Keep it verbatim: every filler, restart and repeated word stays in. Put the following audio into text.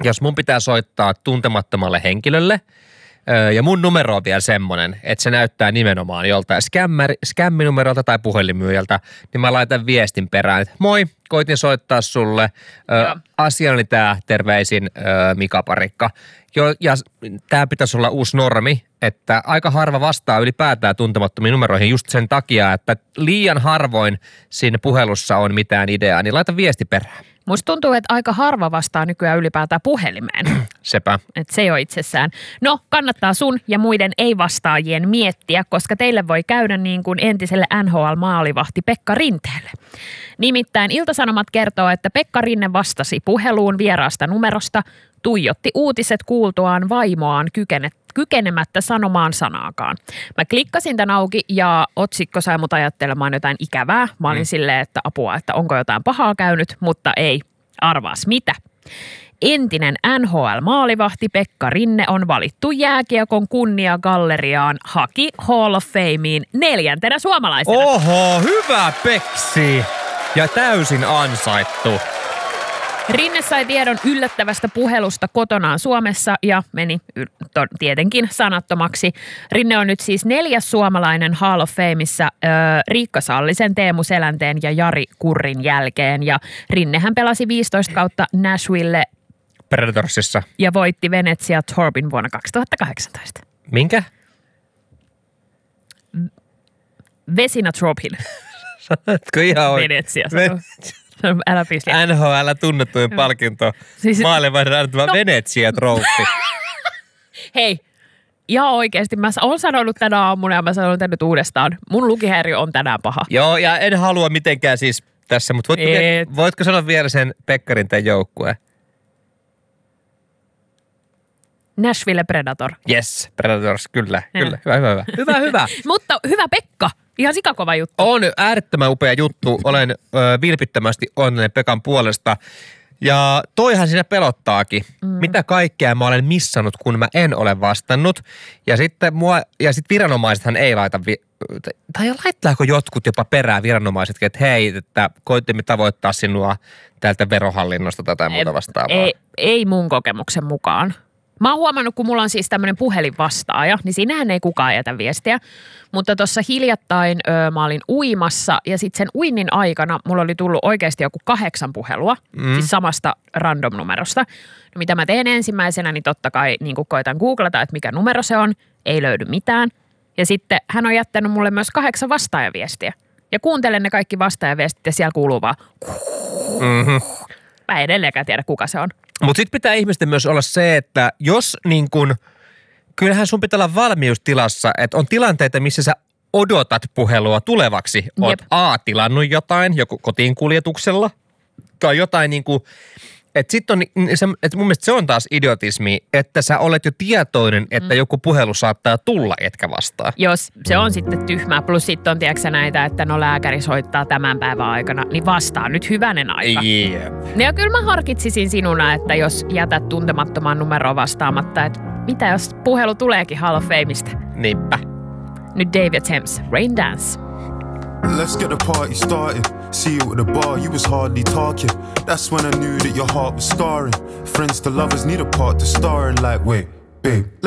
jos mun pitää soittaa tuntemattomalle henkilölle, ja mun numero on vielä semmoinen, että se näyttää nimenomaan joltain skämminumerolta tai puhelinmyyjältä, niin mä laitan viestin perään, että moi, koitin soittaa sulle, ö, asiani tää, terveisin ö, Mika Parikka. Jo, ja tää pitäisi olla uusi normi, että aika harva vastaa ylipäätään tuntemattomiin numeroihin just sen takia, että liian harvoin siinä puhelussa on mitään ideaa, niin laita viesti perään. Musta tuntuu, että aika harva vastaa nykyään ylipäätään puhelimeen. Sepä. Että se ei ole itsessään. No, kannattaa sun ja muiden ei-vastaajien miettiä, koska teille voi käydä niin kuin entiselle N H L-maalivahti Pekka Rinteelle. Nimittäin Ilta-Sanomat kertoo, että Pekka Rinne vastasi puheluun vieraasta numerosta, tuijotti uutiset kuultuaan vaimoaan kykenet, kykenemättä sanomaan sanaakaan. Mä klikkasin tän auki ja otsikko sai mut ajattelemaan jotain ikävää. Mä olin mm. silleen, että apua, että onko jotain pahaa käynyt, mutta ei. Arvaas mitä. Entinen N H L-maalivahti Pekka Rinne on valittu jääkiekon kunniagalleriaan, haki Hall of Fameen neljäntenä suomalaisena. Oho, hyvä Peksi! Ja täysin ansaittu. Rinne sai tiedon yllättävästä puhelusta kotonaan Suomessa ja meni tietenkin sanattomaksi. Rinne on nyt siis neljäs suomalainen Hall of Fameissa äh, Riikka Sallisen, Teemu Selänteen ja Jari Kurrin jälkeen. Ja Rinnehän pelasi viisitoista kautta Nashville Predatorsissa ja voitti Venetsia Torbin vuonna kaksituhattakahdeksantoista. Minkä? Vesina Tropin. Sanotko ihan oikein? Venetsia. Älä pistä. N H L tunnettuin palkinto. Siis, maalivaihdon annettava no. Venetsia Trophy. Hei, ihan oikeasti. Mä oon sanonut tänä aamuna ja mä sanon tän nyt uudestaan. Mun lukihäiriö on tänään paha. Joo, ja en halua mitenkään siis tässä, mutta voitko, vielä, voitko sanoa vielä sen Pekka Rinteen joukkueen? Nashville Predator. Yes, Predators, kyllä, ja. kyllä. Hyvä, hyvä, hyvä. Hyvä, hyvä. Mutta hyvä Pekka. Ihan sikakova juttu. On äärettömän upea juttu. Olen ö, vilpittömästi onnellinen Pekan puolesta. Ja toihan siinä pelottaakin. Mm. Mitä kaikkea mä olen missannut, kun mä en ole vastannut. Ja sitten mua, ja sit viranomaisethan ei laita, vi, tai laittaako jotkut jopa perään viranomaisetkin, että hei, että koitimme tavoittaa sinua täältä verohallinnosta tai muuta vastaavaa. Ei, ei mun kokemuksen mukaan. Mä oon huomannut, kun mulla on siis tämmöinen puhelinvastaaja, niin siinähän ei kukaan jätä viestiä. Mutta tuossa hiljattain ö, mä olin uimassa ja sitten sen uinnin aikana mulla oli tullut oikeasti joku kahdeksan puhelua, mm. siis samasta random-numerosta. No, mitä mä teen ensimmäisenä, niin totta kai niin kun koitan googlata, että mikä numero se on, ei löydy mitään. Ja sitten hän on jättänyt mulle myös kahdeksan vastaajaviestiä. Ja kuuntelen ne kaikki vastaajaviestit ja siellä kuuluu vaan mm-hmm. Mä en edelleenkään tiedä, kuka se on. Mutta sitten pitää ihmisten myös olla se, että jos niin kun, kyllähän sun pitää olla valmiustilassa, että on tilanteita, missä sä odotat puhelua tulevaksi. Oot Jep. A, tilannut jotain, joku kotiin kuljetuksella, tai jotain niin kuin, että sitten on, että mun mielestä se on taas idiotismi, että sä olet jo tietoinen, että mm. joku puhelu saattaa tulla, etkä vastaa. Jos se on sitten tyhmää, plus sitten on tiedätkö näitä, että no lääkäri soittaa tämän päivän aikana, niin vastaa nyt hyvänen aika. Yep. Ja kyllä mä harkitsisin sinuna, että jos jätät tuntemattoman numeroa vastaamatta, että mitä jos puhelu tuleekin Hall of Fameista? Niinpä. Nyt David Thames, Rain Dance. Let's get the party started. See you at the bar, you was hardly talking. That's when I knew that your heart was scarring. Friends to lovers need a part to star in, like, wait, babe.